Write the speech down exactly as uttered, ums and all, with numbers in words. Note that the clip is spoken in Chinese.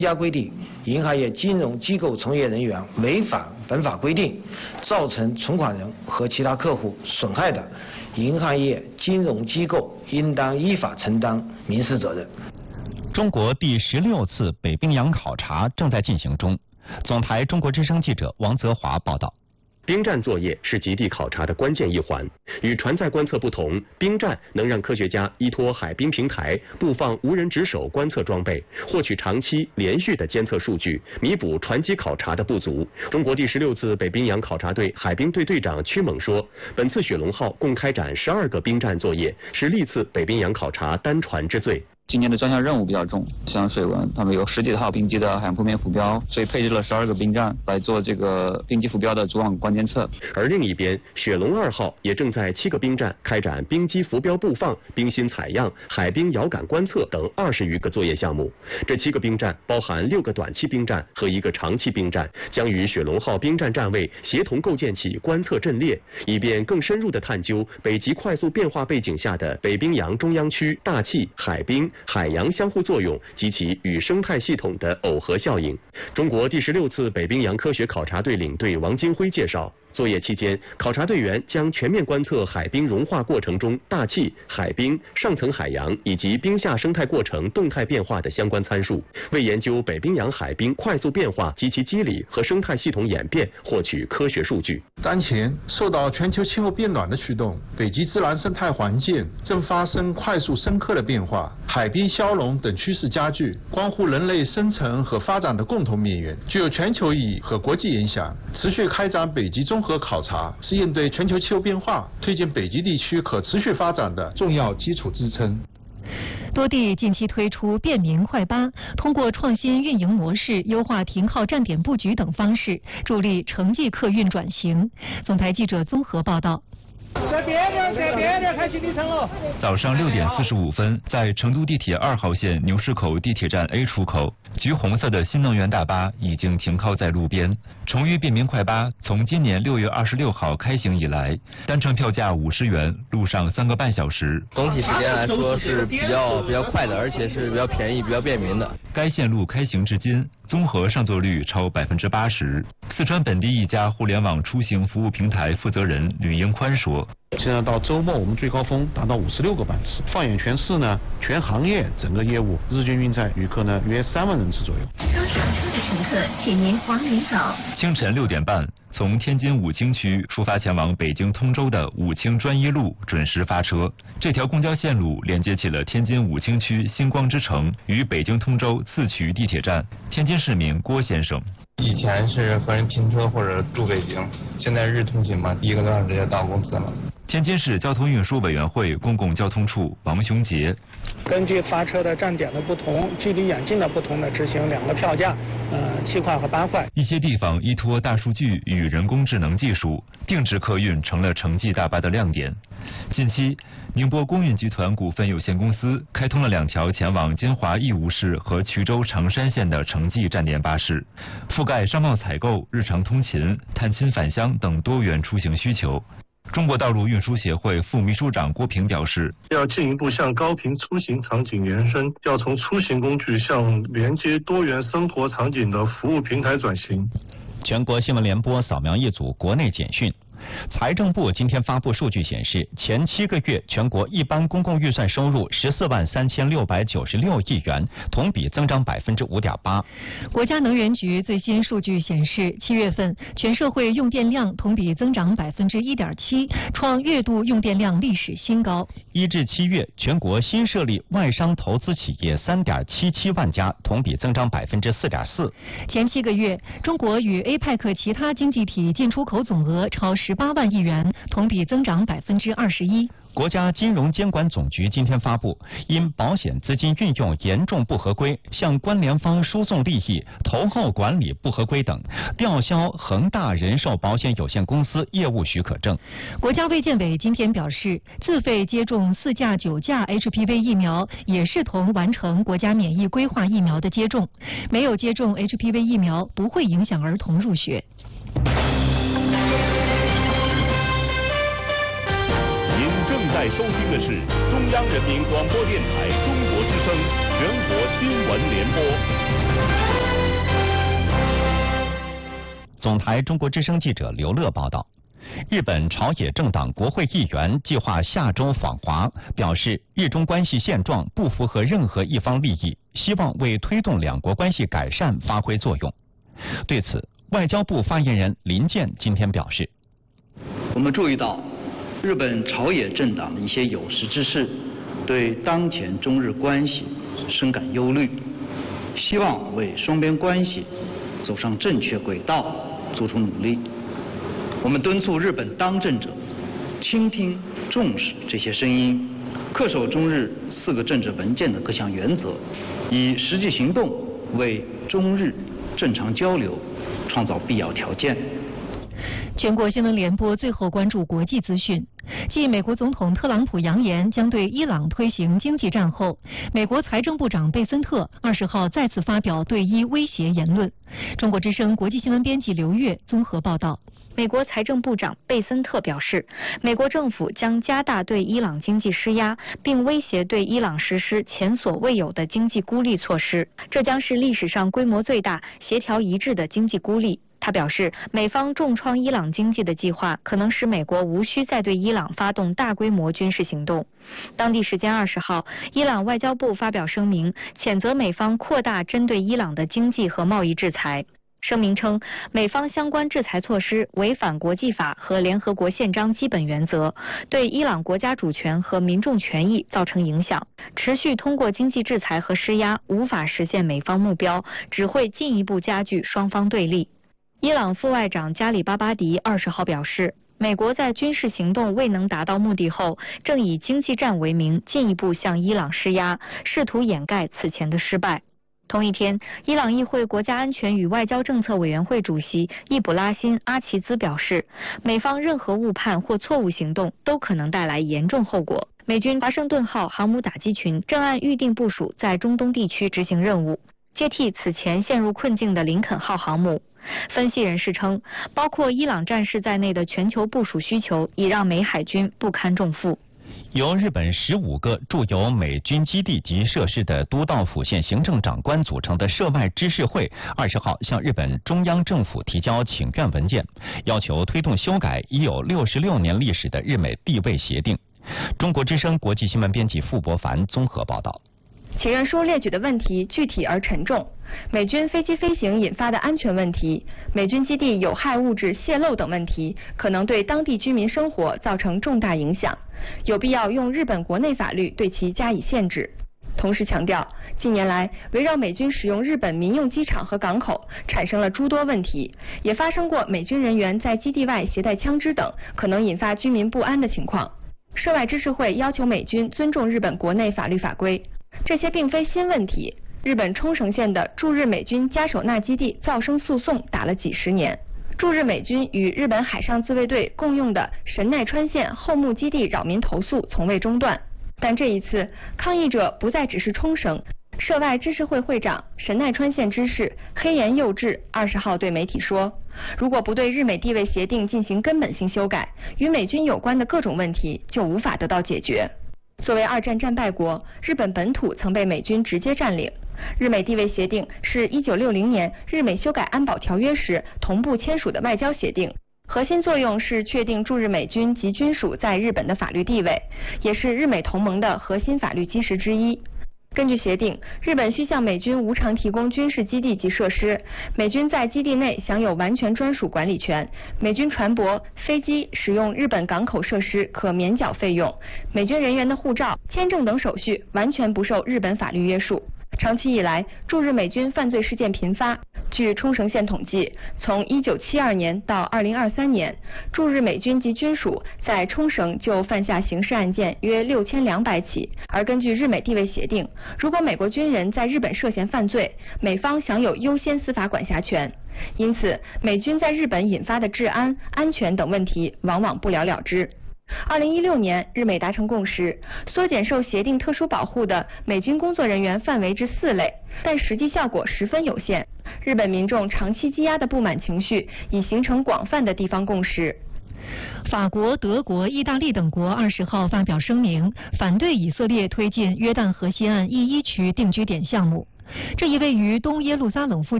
加规定，银行业金融机构从业人员违反本法规定，造成存款人和其他客户损害的，银行业金融机构应当依法承担民事责任。 中国第十六次北冰洋考察正在进行中。总台中国之声记者王泽华报道。 冰站作业是极地考察的关键一环。与船载观测不同，冰站能让科学家依托海冰平台布放无人值守观测装备，获取长期连续的监测数据，弥补船机考察的不足。中国第十六次北冰洋考察队海冰队队长屈猛说，本次雪龙号共开展十二个冰站作业，是历次北冰洋考察单船之最。 今年的专项任务比较重，像水文，他们有十几套冰机的海洋铺面浮标，所以配置了十二个冰站来做这个冰机浮标的主网关监测。 而另一边，雪龙二号也正在七个冰站开展冰机浮标布放、冰芯采样、海冰遥感观测等二十余个作业项目。这七个冰站包含六个短期冰站和一个长期冰站，将与雪龙号冰站站位协同构建起观测阵列，以便更深入地探究北极快速变化背景下的北冰洋中央区大气、海冰、海洋相互作用及其与生态系统的耦合效应。中国第十六次北冰洋科学考察队领队王金辉介绍，作业期间，考察队员将全面观测海冰融化过程中大气、海冰、上层海洋以及冰下生态过程动态变化的相关参数，为研究北冰洋海冰快速变化及其机理和生态系统演变获取科学数据。 当前，受到全球气候变暖的驱动，北极自然生态环境正发生快速深刻的变化，海冰消融等趋势加剧，关乎人类生存和发展的共同命运，具有全球意义和国际影响。持续开展北极综合考察是应对全球气候变化、推进北极地区可持续发展的重要基础支撑。 多地近期推出便民快巴，通过创新运营模式、优化停靠站点布局等方式，助力城际客运转型。总台记者综合报道。 在边边，在边边开启里程了。 早上六点四十五分，在成都地铁二号线牛市口地铁站 A 出口，橘红色的新能源大巴已经停靠在路边。崇越便民快巴从今年六月二十六号开行以来，单程票价五十元，路上三个半小时。 总体时间来说是比较比较快的，而且是比较便宜、比较便民的。 该线路开行至今，综合上座率超百分之八十。四川本地一家互联网出行服务平台负责人吕英宽说：“ 现在到周末，我们最高峰达到五十六个班次。放眼全市呢，全行业整个业务日均运载旅客呢约三万人次左右。 刚上车的乘客，请您往里走。” 清晨六点半，从天津武清区出发前往北京通州的武清专一路准时发车。这条公交线路连接起了天津武清区星光之城与北京通州四渠地铁站。天津市民郭先生。 以前是和人拼车或者住北京，现在日通勤嘛，一个多小时就到公司了。 天津市交通运输委员会公共交通处王雄杰： 根据发车的站点的不同、距离远近的不同的执行两个票价，呃，七块和八块。 一些地方依托大数据与人工智能技术，定制客运成了城际大巴的亮点。近期，宁波公运集团股份有限公司开通了两条前往金华义乌市和衢州长山县的城际站点巴士，覆盖商贸采购、日常通勤、探亲返乡等多元出行需求。中国道路运输协会副秘书长郭平表示， 要进一步向高频出行场景延伸，要从出行工具向连接多元生活场景的服务平台转型。 全国新闻联播扫描一组国内简讯。财政部今天发布数据显示，前七个月全国一般公共预算收入十四万三千六百九十六亿元，同比增长百分之五点八。 国家能源局最新数据显示，七月份全社会用电量同比增长百分之一点七，创月度用电量历史新高。 一至七月，全国新设立外商投资企业三点七七万家，同比增长百分之四点四。 前七个月，中国与 A P E C 其他经济体进出口总额超十八万亿元，同比增长百分之二十一。 国家金融监管总局今天发布，因保险资金运用严重不合规，向关联方输送利益、投后管理不合规等，吊销恒大人寿保险有限公司业务许可证。 国家卫健委今天表示，自费接种四价、九价 H P V 疫苗也视同完成国家免疫规划疫苗的接种，没有接种 H P V 疫苗不会影响儿童入学。 在收听的是中央人民广播电台中国之声全国新闻联播。 总台中国之声记者刘乐报道。日本朝野政党国会议员计划下周访华，表示日中关系现状不符合任何一方利益，希望为推动两国关系改善发挥作用。对此，外交部发言人林健今天表示， 我们注意到日本朝野政党的一些有识之士对当前中日关系深感忧虑，希望为双边关系走上正确轨道做出努力。我们敦促日本当政者倾听重视这些声音，恪守中日四个政治文件的各项原则，以实际行动为中日正常交流创造必要条件。 全国新闻联播最后关注国际资讯。继美国总统特朗普扬言将对伊朗推行经济战后，美国财政部长贝森特二十号再次发表对伊威胁言论。中国之声国际新闻编辑刘月综合报道。 美国财政部长贝森特表示，美国政府将加大对伊朗经济施压，并威胁对伊朗实施前所未有的经济孤立措施，这将是历史上规模最大、协调一致的经济孤立。他表示，美方重创伊朗经济的计划可能使美国无需再对伊朗发动大规模军事行动。当地时间二十号，伊朗外交部发表声明，谴责美方扩大针对伊朗的经济和贸易制裁。声明称，美方相关制裁措施违反国际法和联合国宪章基本原则，对伊朗国家主权和民众权益造成影响。持续通过经济制裁和施压无法实现美方目标，只会进一步加剧双方对立。伊朗副外长加里巴巴迪二十号表示，美国在军事行动未能达到目的后，正以经济战为名进一步向伊朗施压，试图掩盖此前的失败。同一天，伊朗议会国家安全与外交政策委员会主席易卜拉欣·阿齐兹表示，美方任何误判或错误行动都可能带来严重后果。美军华盛顿号航母打击群正按预定部署在中东地区执行任务，接替此前陷入困境的林肯号航母。分析人士称，包括伊朗战士在内的全球部署需求已让美海军不堪重负。 由日本十五个驻有美军基地及设施的都道府县行政长官组成的涉外知事会二十号向日本中央政府提交请愿文件，要求推动修改已有六十六年历史的日美地位协定。中国之声国际新闻编辑傅博凡综合报道。 请愿书列举的问题具体而沉重，美军飞机飞行引发的安全问题，美军基地有害物质泄漏等问题，可能对当地居民生活造成重大影响，有必要用日本国内法律对其加以限制。同时强调，近年来围绕美军使用日本民用机场和港口产生了诸多问题，也发生过美军人员在基地外携带枪支等可能引发居民不安的情况。涉外知事会要求美军尊重日本国内法律法规。这些并非新问题，日本冲绳县的驻日美军加手纳基地噪声诉讼打了几十年，驻日美军与日本海上自卫队共用的神奈川县后木基地扰民投诉从未中断。但这一次，抗议者不再只是冲绳。涉外知事会会长神奈川县知事黑岩佑治二十号对媒体说，如果不对日美地位协定进行根本性修改，与美军有关的各种问题就无法得到解决。作为二战战败国，日本本土曾被美军直接占领。日美地位协定是一九六零年日美修改安保条约时同步签署的外交协定，核心作用是确定驻日美军及军属在日本的法律地位，也是日美同盟的核心法律基石之一。根据协定，日本需向美军无偿提供军事基地及设施，美军在基地内享有完全专属管理权，美军船舶、飞机使用日本港口设施可免缴费用，美军人员的护照、签证等手续完全不受日本法律约束。长期以来，驻日美军犯罪事件频发。据冲绳县统计，从一九七二年到二零二三年，驻日美军及军属在冲绳就犯下刑事案件约六千两百起。而根据日美地位协定，如果美国军人在日本涉嫌犯罪，美方享有优先司法管辖权。因此，美军在日本引发的治安、安全等问题往往不了了之。二零一六年，日美达成共识，缩减受协定特殊保护的美军工作人员范围至四类，但实际效果十分有限。日本民众长期积压的不满情绪已形成广泛的地方共识。 法国、德国、意大利等国二十号发表声明，反对以色列推进约旦河西岸 E 一区定居点项目。这一位于东耶路撒冷附近